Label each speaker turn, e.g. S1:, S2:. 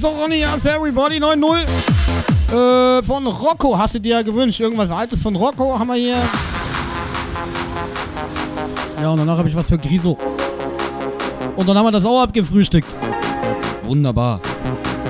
S1: So, Ronny, yes, everybody, 9-0. Von Rocco hast du dir ja gewünscht. Irgendwas Altes von Rocco haben wir hier. Ja, und danach habe ich was für Griso. Und dann haben wir das auch abgefrühstückt. Wunderbar.